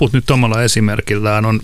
Eput nyt omalla esimerkillään on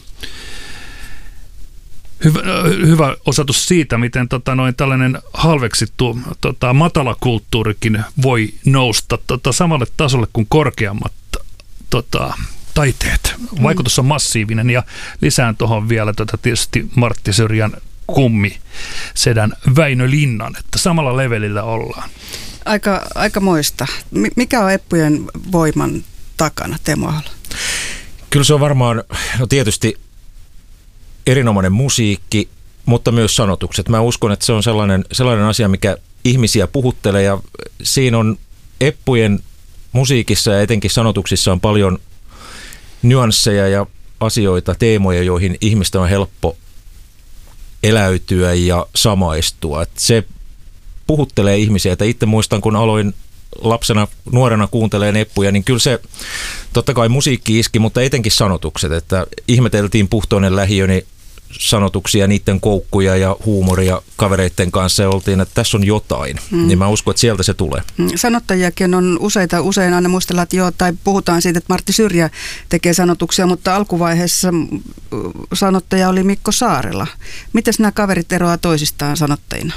hyvä osoitus siitä, miten tällainen halveksittu matalakulttuurikin voi nousta samalle tasolle kuin korkeammat taiteet. Vaikutus on massiivinen ja lisään tuohon vielä tietysti Martti Syrjän kummi sedän Väinö Linnan, että samalla levelillä ollaan. Aika moista. Mikä on Eppujen voiman takana, Teemu Ahola? Kyllä se on varmaan, tietysti erinomainen musiikki, mutta myös sanotukset. Mä uskon, että se on sellainen asia, mikä ihmisiä puhuttelee, ja siinä on Eppujen musiikissa ja etenkin sanotuksissa on paljon nyansseja ja asioita, teemoja, joihin ihmisten on helppo eläytyä ja samaistua. Että se puhuttelee ihmisiä. Että itse muistan, kun aloin lapsena, nuorena kuunteleen Eppuja, niin kyllä se totta kai musiikki iski, mutta etenkin sanotukset. Että ihmeteltiin Puhtoinen lähiöni sanotuksia, niiden koukkuja ja huumoria kavereiden kanssa ja oltiin, että tässä on jotain. Niin mä uskon, että sieltä se tulee. Sanottajiakin on usein aina muistellaan, että joo, tai puhutaan siitä, että Martti Syrjä tekee sanotuksia, mutta alkuvaiheessa sanottaja oli Mikko Saarela. Mites nämä kaverit eroaa toisistaan sanottajina?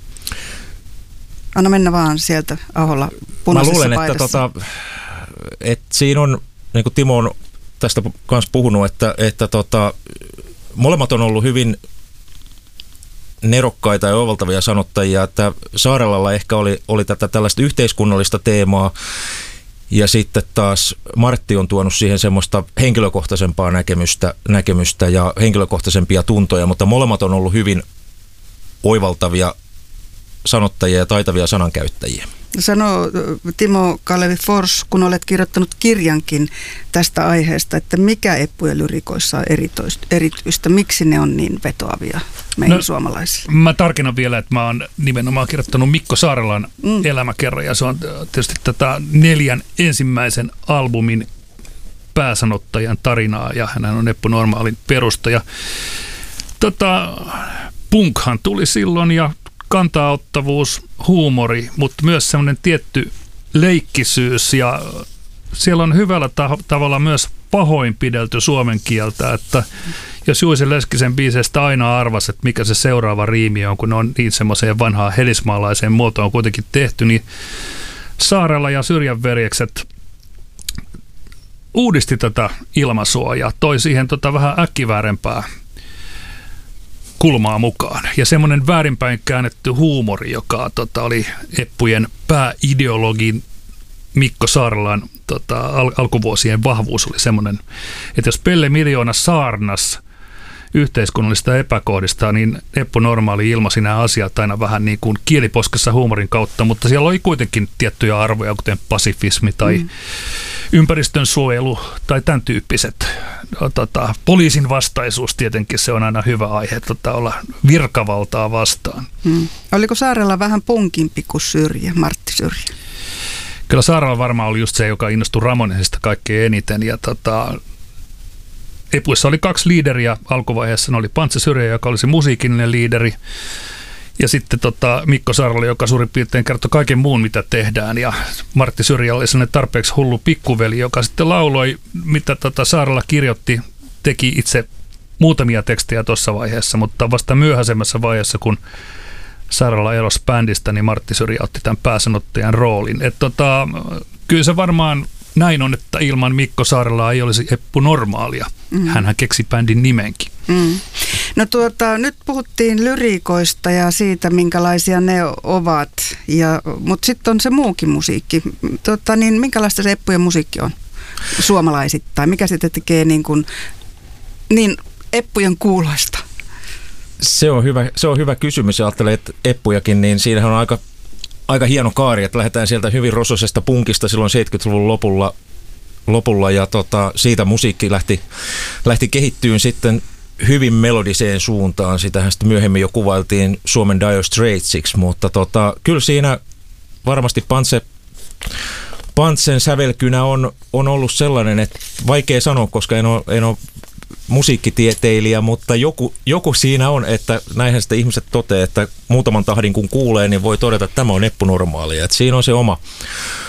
Anna mennä vaan sieltä, Ahola, punaisessa paidassa. Mä luulen, että siinä on, niin kuin Timo on tästä kanssa puhunut, että molemmat on ollut hyvin nerokkaita ja oivaltavia sanottajia, että Saarelalla ehkä oli tätä tällaista yhteiskunnallista teemaa, ja sitten taas Martti on tuonut siihen semmoista henkilökohtaisempaa näkemystä ja henkilökohtaisempia tuntoja, mutta molemmat on ollut hyvin oivaltavia sanottajia ja taitavia sanankäyttäjiä. Sano Timo Kalevi Fors, kun olet kirjoittanut kirjankin tästä aiheesta, että mikä Eppujen lyrikoissa on erityistä, miksi ne on niin vetoavia meihin suomalaisille? Mä tarkennan vielä, että mä oon nimenomaan kirjoittanut Mikko Saarelan elämäkerran, ja se on tietysti tätä 4 ensimmäisen albumin pääsanottajan tarinaa, ja hän on Eppu Normaalin perustaja. Punkhan tuli silloin, ja kantaottavuus, huumori, mutta myös semmoinen tietty leikkisyys, ja siellä on hyvällä tavalla myös pahoinpidelty suomen kieltä, että jos Juice Leskisen biiseistä aina arvasi, että mikä se seuraava riimi on, kun ne on niin semmoiseen vanhaan helismaalaiseen muotoon kuitenkin tehty, niin Saarela ja Syrjän veljekset uudisti tätä ilmaisua ja toi siihen vähän äkkiväärempää kulmaa mukaan. Ja semmoinen väärinpäin käännetty huumori, joka oli Eppujen pääideologin Mikko Saarelan alkuvuosien vahvuus oli semmoinen, että jos Pelle Miljoona saarnas yhteiskunnallista epäkohdista, niin Eppu Normaali ilmaisi nämä asiat aina vähän niin kuin kieliposkessa huumorin kautta, mutta siellä oli kuitenkin tiettyjä arvoja, kuten pasifismi tai ympäristönsuojelu tai tämän tyyppiset. Poliisin vastaisuus tietenkin, se on aina hyvä aihe olla virkavaltaa vastaan. Oliko Saarella vähän punkimpi kuin Martti Syrjä? Kyllä Saarella varmaan oli just se, joka innostui Ramonesista kaikkein eniten. Ja Epuissa oli 2 liideriä alkuvaiheessa. Ne oli Pantse Syrjä, joka oli se musiikillinen liideri. Ja sitten Mikko Saarela, joka suurin piirtein kertoi kaiken muun, mitä tehdään. Ja Martti Syrjä oli sellainen tarpeeksi hullu pikkuveli, joka sitten lauloi, mitä Saarela kirjoitti, teki itse muutamia tekstejä tuossa vaiheessa, mutta vasta myöhäisemmässä vaiheessa, kun Saarela erosi bändistä, niin Martti Syrjä otti tämän pääsanottajan roolin. Kyllä se varmaan näin on, että ilman Mikko Saarelaa ei olisi Eppu Normaalia. Hänhän keksi bändin nimenkin. No nyt puhuttiin lyriikoista ja siitä, minkälaisia ne ovat, mutta sitten on se muukin musiikki. Niin minkälaista se Eppujen musiikki on suomalaisittain? Mikä sitä tekee niin Eppujen kuuloista? Se on hyvä kysymys. Ajattelee, että Eppujakin, niin siinähän on aika hieno kaari, että lähdetään sieltä hyvin rososesta punkista silloin 70-luvun lopulla ja siitä musiikki lähti kehittyyn sitten hyvin melodiseen suuntaan. Sitähän sitten myöhemmin jo kuvailtiin Suomen Dire Straitsiksi, mutta kyllä siinä varmasti Pantsen sävelkynä on ollut sellainen, että vaikea sanoa, koska en ole musiikkitieteilijä, mutta joku siinä on, että näinhän sitten ihmiset toteaa, että muutaman tahdin kun kuulee, niin voi todeta, että tämä on Eppu Normaalia. Että siinä on se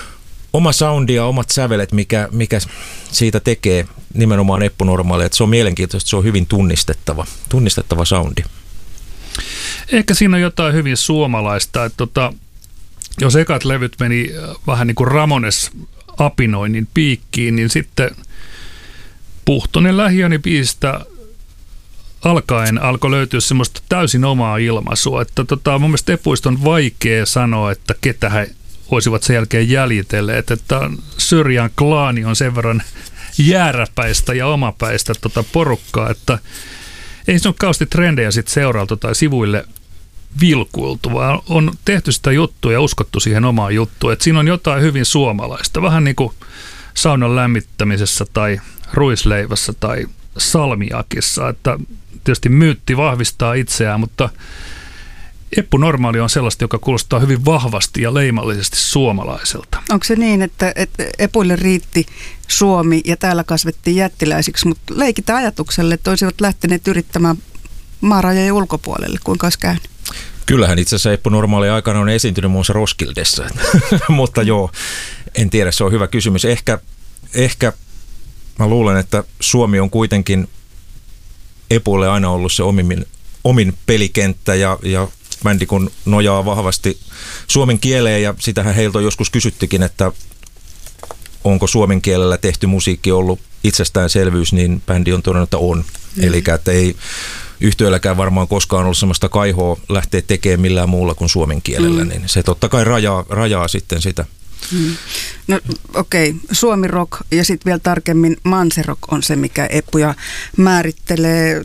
oma soundi ja omat sävelet, mikä siitä tekee nimenomaan Eppu Normaali, että se on mielenkiintoista, se on hyvin tunnistettava soundi. Ehkä siinä on jotain hyvin suomalaista, että jos ekat levyt meni vähän niin kuin Ramones apinoinnin piikkiin, niin sitten Puhtonen Lähiöni biisistä alkaen alkoi löytyä semmoista täysin omaa ilmaisua, että mun mielestä Epuista on vaikea sanoa, että ketä he olisivat sen jälkeen jäljitelleet, että Syrjään klaani on sen verran jääräpäistä ja omapäistä porukkaa, että ei se ole kauheasti trendejä sitten seurailtu tai sivuille vilkuiltu, vaan on tehty sitä juttua ja uskottu siihen omaan juttuun, että siinä on jotain hyvin suomalaista, vähän niin kuin saunan lämmittämisessä tai ruisleivässä tai salmiakissa, että tietysti myytti vahvistaa itseään, mutta Eppu Normaali on sellaista, joka kuulostaa hyvin vahvasti ja leimallisesti suomalaiselta. Onko se niin, että Epuille riitti Suomi ja täällä kasvettiin jättiläisiksi, mutta leikitään ajatukselle, että olisivat lähteneet yrittämään maarajojen ulkopuolelle, kuinka olisi käynyt? Kyllähän itse asiassa Eppu Normaali aikana on esiintynyt muun muassa Roskildessa, mutta joo, en tiedä, se on hyvä kysymys. Ehkä mä luulen, että Suomi on kuitenkin Epuille aina ollut se omin pelikenttä ja bändi kun nojaa vahvasti suomen kieleen ja sitähän heiltä on joskus kysyttikin, että onko suomen kielellä tehty musiikki ollut itsestäänselvyys, niin bändi on todennut, että on. Eli että ei yhtyeelläkään varmaan koskaan ollut sellaista kaihoa lähteä tekemään millään muulla kuin suomen kielellä, niin se totta kai rajaa sitten sitä. No okei, Suomi rock ja sitten vielä tarkemmin manserock on se, mikä Eppuja määrittelee.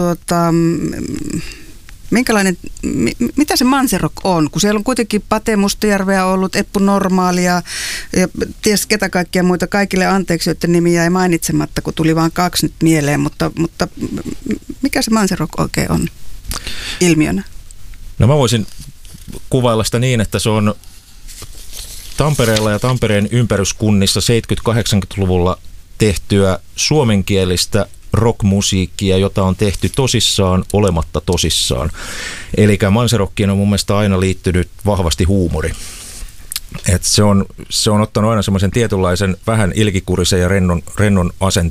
Mitä se manserock on? Kun siellä on kuitenkin Pate Mustajärveä ollut, Eppu Normaalia ja ties ketä kaikkia muita, kaikille anteeksi, joiden nimiä ei mainitsematta, kun tuli vain 2 nyt mieleen, mutta mikä se manserock oikein on ilmiönä? No mä voisin kuvailla sitä niin, että se on Tampereella ja Tampereen ympäryskunnissa 70-80-luvulla tehtyä suomenkielistä rockmusiikkia, jota on tehty tosissaan olematta tosissaan. Eli manserockiin on mun mielestä aina liittynyt vahvasti huumori. Et se on ottanut aina semmoisen tietynlaisen vähän ilkikurisen ja rennon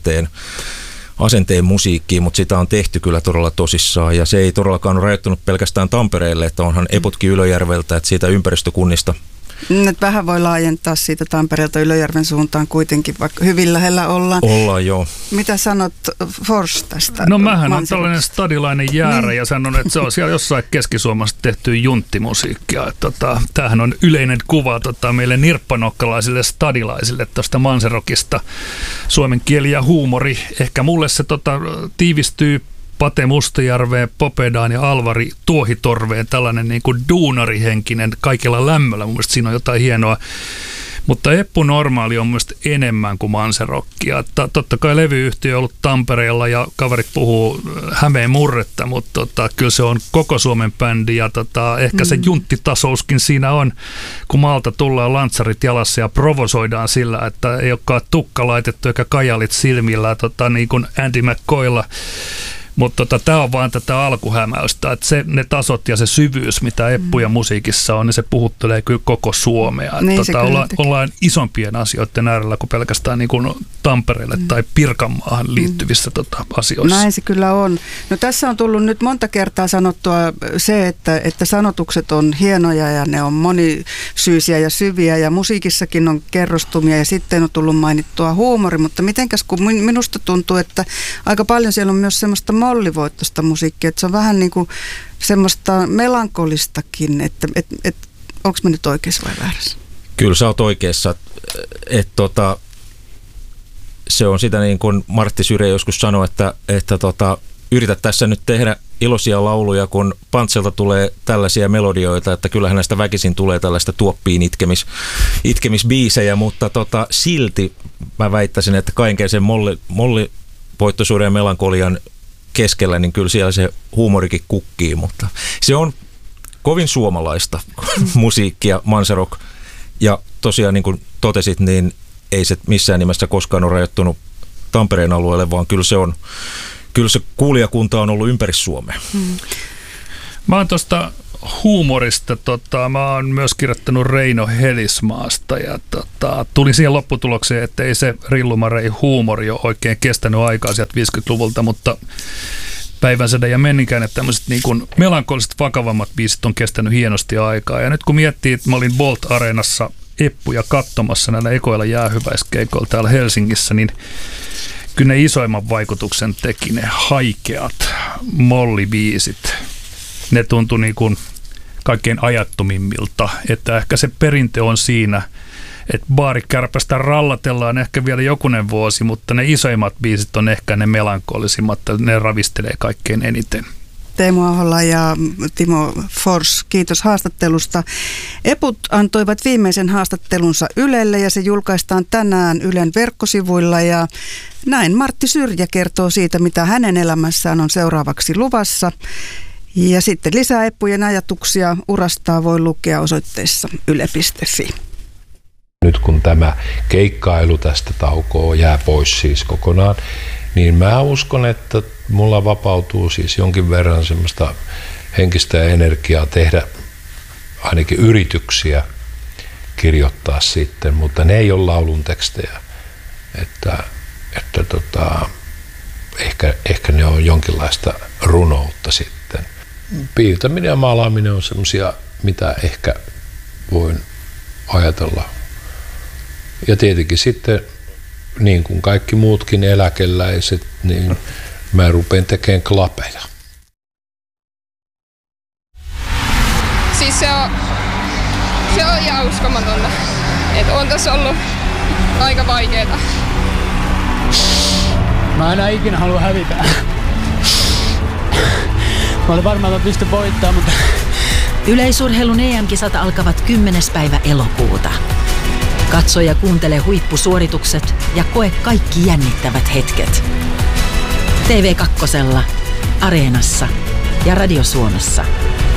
asenteen musiikkiin, mutta sitä on tehty kyllä todella tosissaan. Ja se ei todellakaan ole rajoittunut pelkästään Tampereelle, että onhan Eputkin Ylöjärveltä, että siitä ympäristökunnista. Nyt vähän voi laajentaa siitä Tampereelta Ylöjärven suuntaan kuitenkin, vaikka hyvin lähellä ollaan. Ollaan, joo. Mitä sanot Fors tästä? No mähän on tällainen stadilainen jäärä ja sanon, että se on siellä jossain Keski-Suomessa tehty junttimusiikkia. Tämähän on yleinen kuva meille nirppanokkalaisille stadilaisille tuosta manserokista. Suomen kieli ja huumori. Ehkä mulle se tiivistyy Pate Mustajärveen, Popedaan ja Alvari Tuohitorveen, tällainen niin kuin duunarihenkinen kaikilla lämmöllä. Mun mielestä siinä on jotain hienoa. Mutta Eppu Normaali on mun mielestä enemmän kuin manserokkia. Totta kai levyyhtiö on ollut Tampereella ja kaverit puhuu Hämeen murretta, mutta kyllä se on koko Suomen bändi ja ehkä se junttitasouskin siinä on, kun maalta tullaan lantsarit jalassa ja provosoidaan sillä, että ei olekaan tukka laitettu eikä kajalit silmillä niin kuin Andy McCoylla. Mutta tämä on vaan tätä alkuhämäystä, että ne tasot ja se syvyys, mitä Eppuja musiikissa on, niin se puhuttelee kyllä koko Suomea. Niin ollaan isompien asioiden äärellä kuin pelkästään niin kuin Tampereelle tai Pirkanmaahan liittyvissä asioissa. Näin se kyllä on. No tässä on tullut nyt monta kertaa sanottua se, että sanotukset on hienoja ja ne on monisyisiä ja syviä ja musiikissakin on kerrostumia ja sitten on tullut mainittua huumori, mutta mitenkäs kun minusta tuntuu, että aika paljon siellä on myös semmoista mollivoittoista musiikkia, että se on vähän niin kuin semmoista melankolistakin, että onko mä nyt oikeassa vai väärässä? Kyllä sä oot oikeassa, että se on sitä niin kuin Martti Syrjä joskus sanoi, että yritä tässä nyt tehdä iloisia lauluja, kun Pantselta tulee tällaisia melodioita, että kyllähän näistä väkisin tulee tällaista tuoppiin itkemisbiisejä, mutta silti mä väittäisin, että kaiken mollivoittoisuuden ja melankolian keskellä, niin kyllä siellä se huumorikin kukkii, mutta se on kovin suomalaista musiikkia, manserock. Ja tosiaan niin kuin totesit, niin ei se missään nimessä koskaan ole rajoittunut Tampereen alueelle, vaan kyllä se kuulijakunta on ollut ympäri Suomea. Mä oon tuosta huumorista. Mä oon myös kirjoittanut Reino Helismaasta ja tulin siihen lopputulokseen, että ei se Rillumarei huumori ole oikein kestänyt aikaa sieltä 50-luvulta, mutta Päivänsäde ja Menninkäinen, tämmöiset niin kuin melankoliset vakavammat biisit on kestänyt hienosti aikaa. Ja nyt kun miettii, että mä olin Bolt-areenassa Eppuja katsomassa näillä ekoilla jäähyväiskeikoilla täällä Helsingissä, niin kyllä ne isoimman vaikutuksen teki ne haikeat mollibiisit. Ne tuntui niin kuin kaikkein ajattomimmilta, että ehkä se perinte on siinä, että baarikärpästä rallatellaan ehkä vielä jokunen vuosi, mutta ne isoimmat biisit on ehkä ne melankolisimmat, ne ravistelee kaikkein eniten. Teemu Ahola ja Timo Fors, kiitos haastattelusta. Eput antoivat viimeisen haastattelunsa Ylelle ja se julkaistaan tänään Ylen verkkosivuilla ja näin Martti Syrjä kertoo siitä, mitä hänen elämässään on seuraavaksi luvassa. Ja sitten lisää Eppujen ajatuksia urastaa voi lukea osoitteessa yle.fi. Nyt kun tämä keikkailu tästä taukoa jää pois siis kokonaan, niin mä uskon, että mulla vapautuu siis jonkin verran semmoista henkistä energiaa tehdä ainakin yrityksiä kirjoittaa sitten, mutta ne ei ole laulun tekstejä. Ehkä ne on jonkinlaista runoutta sitten. Piirtäminen ja maalaaminen on semmoisia, mitä ehkä voin ajatella. Ja tietenkin sitten, niin kuin kaikki muutkin eläkeläiset, niin mä rupean tekemään klapeja. Siis se on ihan uskomatonta. Että on tässä ollut aika vaikeeta. Mä enää ikinä halua hävitä. Mä olin varmaan, että mä pystyn voittamaan, mutta... Yleisurheilun EM-kisat alkavat 10. päivä elokuuta. Katso ja kuuntele huippusuoritukset ja koe kaikki jännittävät hetket. TV2, Areenassa ja Radio Suomessa.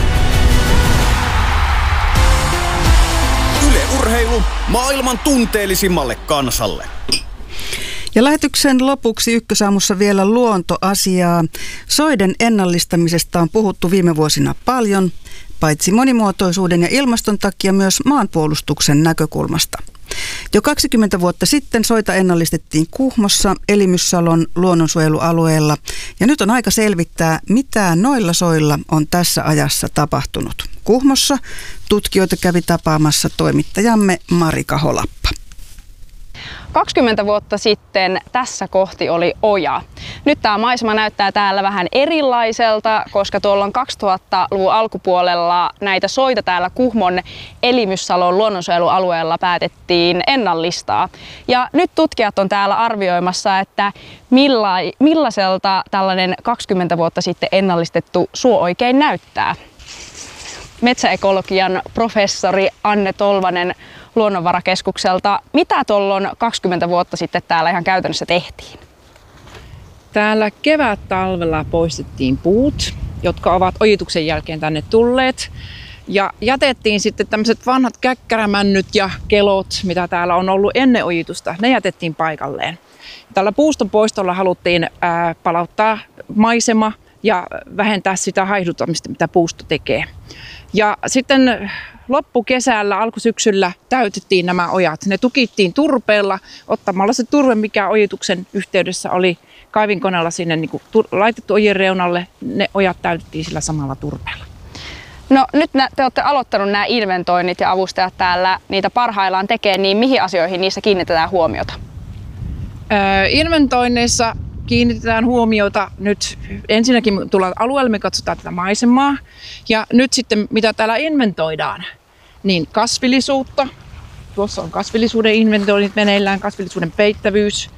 Yle Urheilu maailman tunteellisimmalle kansalle. Ja lähetyksen lopuksi Ykkösaamussa vielä luontoasiaa. Soiden ennallistamisesta on puhuttu viime vuosina paljon, paitsi monimuotoisuuden ja ilmaston takia myös maanpuolustuksen näkökulmasta. Jo 20 vuotta sitten soita ennallistettiin Kuhmossa Elimyssalon luonnonsuojelualueella ja nyt on aika selvittää, mitä noilla soilla on tässä ajassa tapahtunut. Kuhmossa tutkijoita kävi tapaamassa toimittajamme Marika Holappa. 20 vuotta sitten tässä kohti oli oja. Nyt tämä maisema näyttää täällä vähän erilaiselta, koska tuolla 2000-luvun alkupuolella näitä soita täällä Kuhmon Elimyssalon luonnonsuojelualueella päätettiin ennallistaa. Ja nyt tutkijat on täällä arvioimassa, että millaiselta tällainen 20 vuotta sitten ennallistettu suo oikein näyttää. Metsäekologian professori Anne Tolvanen Luonnonvarakeskukselta. Mitä tuolloin 20 vuotta sitten täällä ihan käytännössä tehtiin? Täällä kevät-talvella poistettiin puut, jotka ovat ojituksen jälkeen tänne tulleet. Ja jätettiin sitten tämmöiset vanhat käkkärämännyt ja kelot, mitä täällä on ollut ennen ojitusta. Ne jätettiin paikalleen. Tällä puuston poistolla haluttiin palauttaa maisema ja vähentää sitä haihduttamista, mitä puusto tekee. Ja sitten loppukesällä, alkusyksyllä täytettiin nämä ojat. Ne tukittiin turpeella ottamalla se turve, mikä ojituksen yhteydessä oli kaivinkoneella sinne niin kuin laitettu ojien reunalle. Ne ojat täytettiin sillä samalla turpeella. No nyt te olette aloittanut nämä inventoinnit ja avustajat täällä niitä parhaillaan tekee, niin mihin asioihin niissä kiinnitetään huomiota? Inventoinneissa kiinnitetään huomiota nyt ensinnäkin tullaan alueelle, me katsotaan tätä maisemaa ja nyt sitten mitä täällä inventoidaan, niin kasvillisuutta. Tuossa on kasvillisuuden inventoinnit meneillään, kasvillisuuden peittävyys.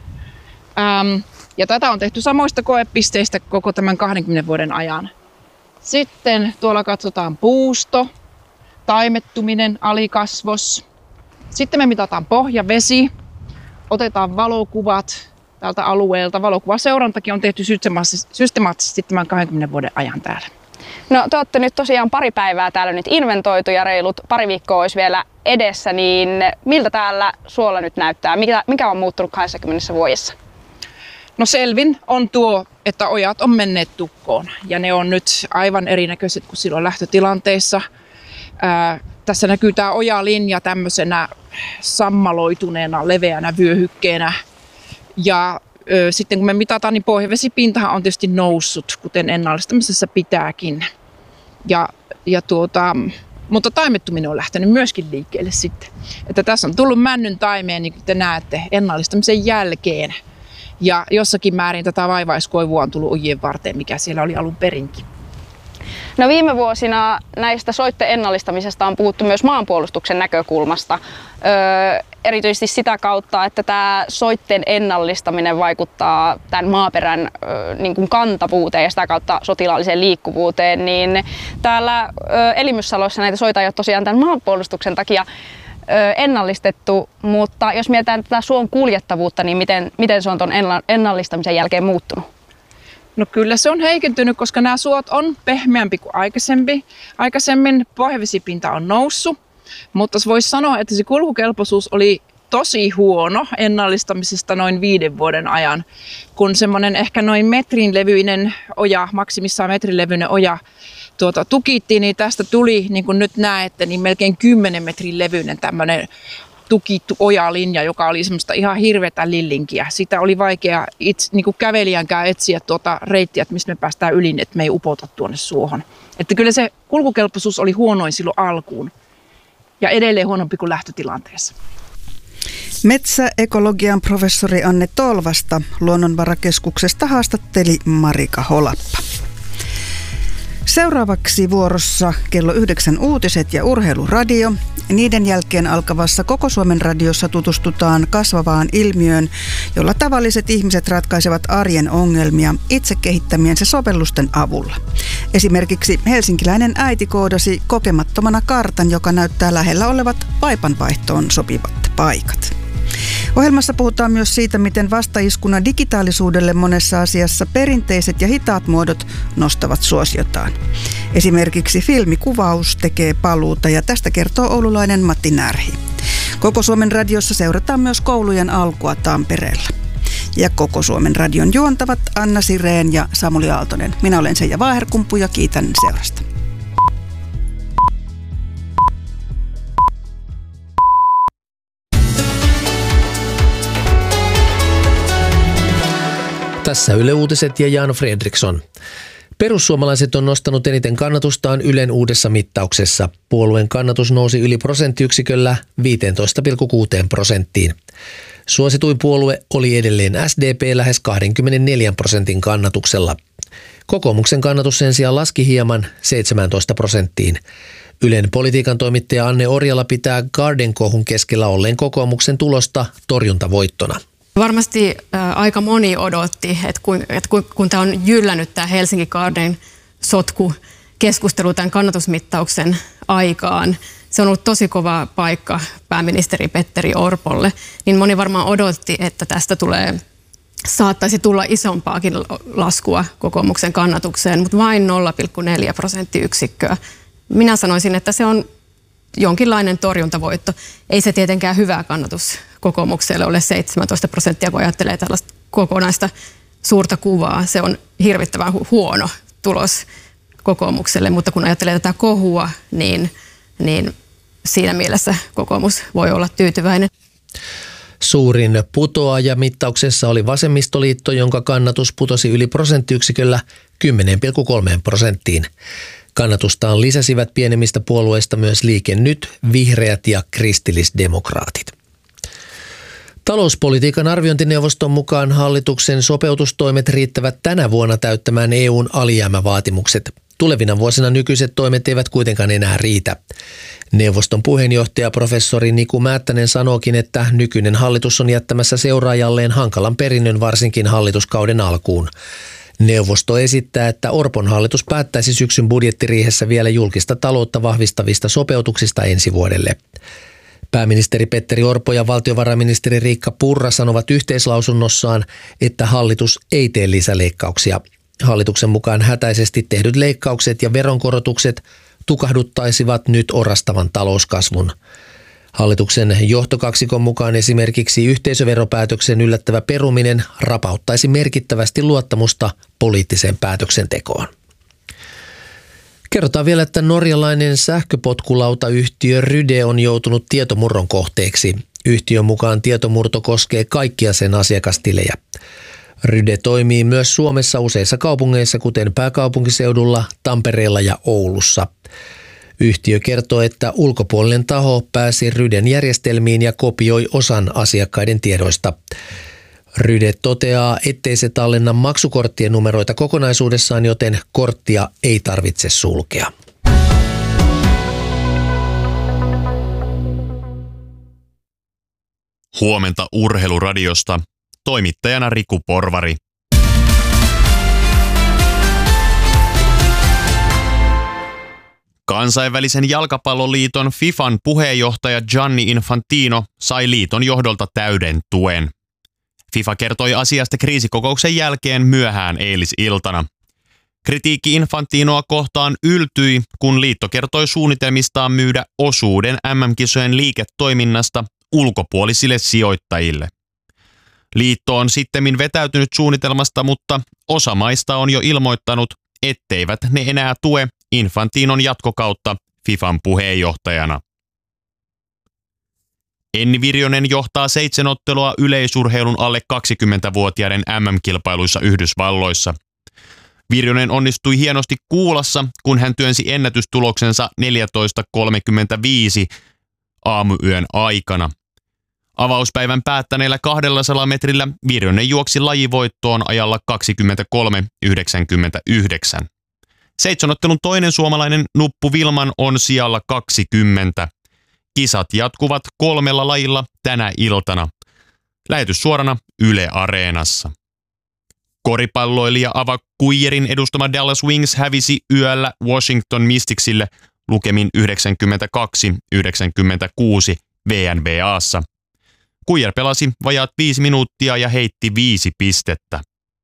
Ja tätä on tehty samoista koepisteistä koko tämän 20 vuoden ajan. Sitten tuolla katsotaan puusto, taimettuminen, alikasvos. Sitten me mitataan pohjavesi, otetaan valokuvat tältä alueelta. Valokuvaseurantakin on tehty systemaattisesti tämän 20 vuoden ajan täällä. No te olette nyt tosiaan pari päivää täällä nyt inventoitu ja reilut pari viikkoa olisi vielä edessä, niin miltä täällä suolla nyt näyttää? Mikä on muuttunut 20 vuodessa? No selvin on tuo, että ojat on menneet tukkoon ja ne on nyt aivan erinäköiset kuin silloin lähtötilanteissa. Tässä näkyy tämä ojalinja tämmöisenä sammaloituneena, leveänä vyöhykkeenä. Ja sitten kun me mitataan, niin pohjavesipintahan on tietysti noussut, kuten ennallistamisessa pitääkin. Mutta taimettuminen on lähtenyt myöskin liikkeelle sitten. Että tässä on tullut männyn taimeen, niin kuin te näette, ennallistamisen jälkeen. Ja jossakin määrin tätä vaivaiskoivua on tullut ojien varteen, mikä siellä oli alun perinkin. No viime vuosina näistä soitten ennallistamisesta on puhuttu myös maanpuolustuksen näkökulmasta. Erityisesti sitä kautta, että tämä soitten ennallistaminen vaikuttaa tämän maaperän niin kuin kantavuuteen ja sitä kautta sotilaalliseen liikkuvuuteen. Niin täällä Elimyssalossa näitä soita ei ole tosiaan tämän maanpuolustuksen takia ennallistettu, mutta jos mietitään tätä suon kuljettavuutta, niin miten se on tuon ennallistamisen jälkeen muuttunut? No kyllä se on heikentynyt, koska nämä suot on pehmeämpi kuin aikaisemmin. Pohjavesipinta on noussut, mutta voisi sanoa, että se kulkukelpoisuus oli tosi huono ennallistamisesta noin 5 vuoden ajan, kun semmoinen ehkä noin metrin levyinen oja, maksimissaan metrin levyinen oja tukittiin, niin tästä tuli, niin kuin nyt näette, niin melkein 10 metrin levyinen tämmöinen tukittu ojalinja, joka oli semmoista ihan hirveätä lillinkiä. Sitä oli vaikea niin kuin kävelijänkään etsiä reittiä, että mistä me päästään yli, että me ei upota tuonne suohon. Että kyllä se kulkukelpoisuus oli huonoin silloin alkuun ja edelleen huonompi kuin lähtötilanteessa. Metsäekologian professori Anne Tolvasta Luonnonvarakeskuksesta haastatteli Marika Holappa. Seuraavaksi vuorossa kello 9 uutiset ja urheiluradio. Niiden jälkeen alkavassa Koko Suomen radiossa tutustutaan kasvavaan ilmiöön, jolla tavalliset ihmiset ratkaisevat arjen ongelmia itse kehittämiensä sovellusten avulla. Esimerkiksi helsinkiläinen äiti koodasi kokemattomana kartan, joka näyttää lähellä olevat vaipanvaihtoon sopivat paikat. Ohjelmassa puhutaan myös siitä, miten vastaiskuna digitaalisuudelle monessa asiassa perinteiset ja hitaat muodot nostavat suosiotaan. Esimerkiksi filmikuvaus tekee paluuta ja tästä kertoo oululainen Matti Närhi. Koko Suomen radiossa seurataan myös koulujen alkua Tampereella. Ja Koko Suomen radion juontavat Anna Sireen ja Samuli Aaltonen. Minä olen Seija Vaaherkumpu ja kiitän seurasta. Tässä Yle Uutiset ja Jan Fredriksson. Perussuomalaiset on nostanut eniten kannatustaan Ylen uudessa mittauksessa. Puolueen kannatus nousi yli prosenttiyksiköllä 15,6%. Suosituin puolue oli edelleen SDP lähes 24% kannatuksella. Kokoomuksen kannatus sen sijaan laski hieman 17%. Ylen politiikan toimittaja Anne Orjala pitää Garden-kohun keskellä olleen kokoomuksen tulosta torjuntavoittona. Varmasti aika moni odotti, että kun tämä on jyllännyt tämä Helsinki Garden sotku keskustelu tämän kannatusmittauksen aikaan, se on ollut tosi kova paikka pääministeri Petteri Orpolle, niin moni varmaan odotti, että tästä saattaisi tulla isompaakin laskua kokoomuksen kannatukseen, mutta vain 0,4 prosenttiyksikköä. Minä sanoisin, että se on jonkinlainen torjuntavoitto. Ei se tietenkään hyvä kannatus kokoomukselle ole 17%, kun ajattelee tällaista kokonaista suurta kuvaa. Se on hirvittävän huono tulos kokoomukselle, mutta kun ajattelee tätä kohua, niin siinä mielessä kokoomus voi olla tyytyväinen. Suurin putoaja mittauksessa oli Vasemmistoliitto, jonka kannatus putosi yli prosenttiyksiköllä 10,3%. Kannatustaan lisäsivät pienemmistä puolueista myös Liike Nyt, Vihreät ja Kristillisdemokraatit. Talouspolitiikan arviointineuvoston mukaan hallituksen sopeutustoimet riittävät tänä vuonna täyttämään EUn alijäämävaatimukset. Tulevina vuosina nykyiset toimet eivät kuitenkaan enää riitä. Neuvoston puheenjohtaja professori Niku Määttänen sanookin, että nykyinen hallitus on jättämässä seuraajalleen hankalan perinnön varsinkin hallituskauden alkuun. Neuvosto esittää, että Orpon hallitus päättäisi syksyn budjettiriihessä vielä julkista taloutta vahvistavista sopeutuksista ensi vuodelle. Pääministeri Petteri Orpo ja valtiovarainministeri Riikka Purra sanovat yhteislausunnossaan, että hallitus ei tee lisäleikkauksia. Hallituksen mukaan hätäisesti tehdyt leikkaukset ja veronkorotukset tukahduttaisivat nyt orastavan talouskasvun. Hallituksen johtokaksikon mukaan esimerkiksi yhteisöveropäätöksen yllättävä peruminen rapauttaisi merkittävästi luottamusta poliittiseen päätöksentekoon. Kerrotaan vielä, että norjalainen sähköpotkulautayhtiö Ryde on joutunut tietomurron kohteeksi. Yhtiön mukaan tietomurto koskee kaikkia sen asiakastilejä. Ryde toimii myös Suomessa useissa kaupungeissa, kuten pääkaupunkiseudulla, Tampereella ja Oulussa. Yhtiö kertoo, että ulkopuolinen taho pääsi Ryden järjestelmiin ja kopioi osan asiakkaiden tiedoista. Ryde toteaa, ettei se tallenna maksukorttien numeroita kokonaisuudessaan, joten korttia ei tarvitse sulkea. Huomenta Urheiluradiosta. Toimittajana Riku Porvari. Kansainvälisen jalkapalloliiton FIFAn puheenjohtaja Gianni Infantino sai liiton johdolta täyden tuen. FIFA kertoi asiasta kriisikokouksen jälkeen myöhään eilisiltana. Kritiikki Infantinoa kohtaan yltyi, kun liitto kertoi suunnitelmistaan myydä osuuden MM-kisojen liiketoiminnasta ulkopuolisille sijoittajille. Liitto on sittemmin vetäytynyt suunnitelmasta, mutta osa maista on jo ilmoittanut, etteivät ne enää tue Infantinon jatkokautta FIFAn puheenjohtajana. Enni Virjonen johtaa 7 ottelua yleisurheilun alle 20-vuotiaiden MM-kilpailuissa Yhdysvalloissa. Virjonen onnistui hienosti kuulassa, kun hän työnsi ennätystuloksensa 14.35 aamuyön aikana. Avauspäivän päättäneellä 200 metrillä Virjonen juoksi lajivoittoon ajalla 23.99. 7 ottelun toinen suomalainen Nuppu Vilman on sijalla 20. Kisat jatkuvat 3 lajilla tänä iltana. Lähetys suorana Yle Areenassa. Koripalloilija Ava Kuijerin edustama Dallas Wings hävisi yöllä Washington Mysticsille lukemin 92-96 WNBA:ssa. Kuijer pelasi vajaat 5 minuuttia ja heitti 5 pistettä.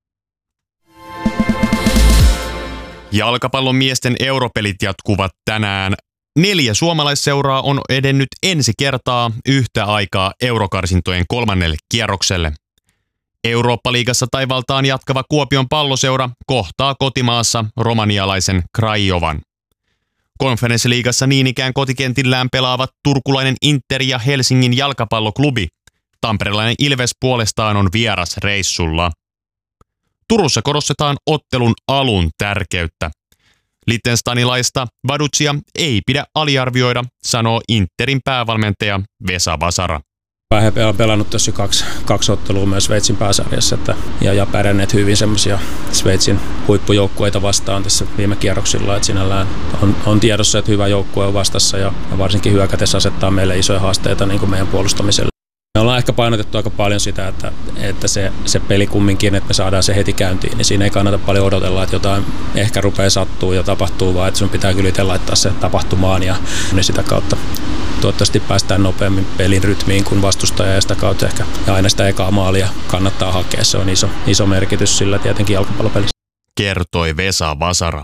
Jalkapallon miesten europelit jatkuvat tänään. 4 suomalaisseuraa on edennyt ensi kertaa yhtä aikaa eurokarsintojen 3. kierrokselle. Eurooppa-liigassa taivaltaan jatkava Kuopion Palloseura kohtaa kotimaassa romanialaisen Craiovan. Konferenssiliigassa niin ikään kotikentillään pelaavat turkulainen Inter ja Helsingin jalkapalloklubi. Tamperelainen Ilves puolestaan on vierasreissulla. Turussa korostetaan ottelun alun tärkeyttä. Liechtensteinilaista Vaduzia ei pidä aliarvioida, sanoo Interin päävalmentaja Vesa Vasara. He on pelannut tässä 2 ottelua myös Sveitsin pääsarjassa ja pärjänneet hyvin semmoisia Sveitsin huippujoukkueita vastaan tässä viime kierroksilla. Että sinällään on tiedossa, että hyvä joukkue on vastassa ja varsinkin hyökätessä asettaa meille isoja haasteita niin kuin meidän puolustamiselle. Me ollaan ehkä painotettu aika paljon sitä, että se peli kumminkin, että me saadaan se heti käyntiin, niin siinä ei kannata paljon odotella, että jotain ehkä rupeaa sattuu ja tapahtuu, vaan että sun pitää kyllä itse laittaa se tapahtumaan ja niin sitä kautta toivottavasti päästään nopeammin pelin rytmiin kuin vastustaja ja sitä kautta ehkä ja aina sitä ekaa maalia kannattaa hakea. Se on iso merkitys sillä tietenkin jalkapallopelissä. Kertoi Vesa Vasara.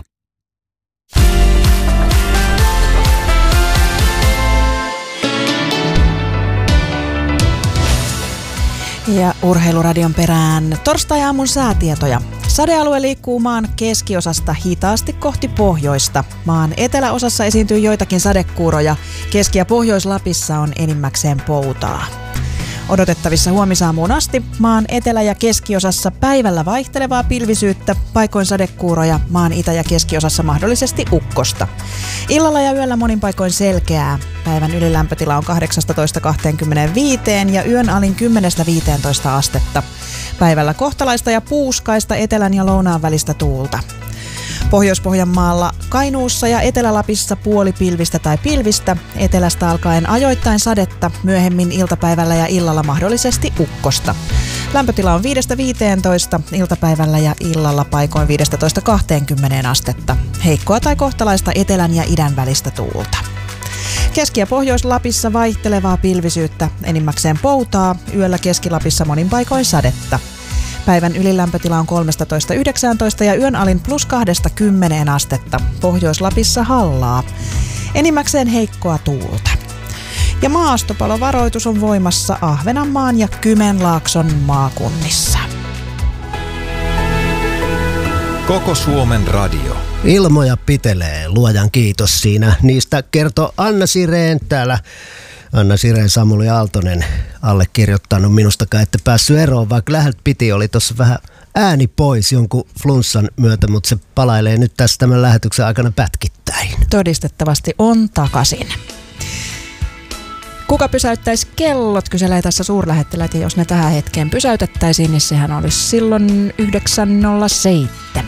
Ja Urheiluradion perään torstai-aamun säätietoja. Sadealue liikkuu maan keskiosasta hitaasti kohti pohjoista. Maan eteläosassa esiintyy joitakin sadekuuroja. Keski- ja Pohjois-Lapissa on enimmäkseen poutaa. Odotettavissa huomisaamuun asti maan etelä- ja keskiosassa päivällä vaihtelevaa pilvisyyttä, paikoin sadekuuroja, maan itä- ja keskiosassa mahdollisesti ukkosta. Illalla ja yöllä monin paikoin selkeää. Päivän ylilämpötila on 18-25 ja yön alin 10-15 astetta. Päivällä kohtalaista ja puuskaista etelän ja lounaan välistä tuulta. Pohjois-Pohjanmaalla, Kainuussa ja Etelä-Lapissa puolipilvistä tai pilvistä, etelästä alkaen ajoittain sadetta, myöhemmin iltapäivällä ja illalla mahdollisesti ukkosta. Lämpötila on 5-15, iltapäivällä ja illalla paikoin 15-20 astetta. Heikkoa tai kohtalaista etelän ja idän välistä tuulta. Keski- ja Pohjois-Lapissa vaihtelevaa pilvisyyttä, enimmäkseen poutaa, yöllä Keski-Lapissa monin paikoin sadetta. Päivän ylilämpötila on 13-19 ja yön alin +2-10 astetta. Pohjois-Lapissa hallaa. Enimmäkseen heikkoa tuulta. Ja maastopalovaroitus on voimassa Ahvenanmaan ja Kymenlaakson maakunnissa. Koko Suomen radio. Ilmoja pitelee, luojan kiitos siinä. Niistä kertoo Anna Sireen täällä. Anna Sireen, Samuli Aaltonen allekirjoittanut, minustakaan ette päässyt eroon, vaikka läheltä piti, oli tuossa vähän ääni pois jonkun flunssan myötä, mutta se palailee nyt tässä tämän lähetyksen aikana pätkittäin. Todistettavasti on takaisin. Kuka pysäyttäisi kellot, kyselee tässä suurlähettiläät, ja jos ne tähän hetkeen pysäytettäisiin, niin sehän olisi silloin 9.07.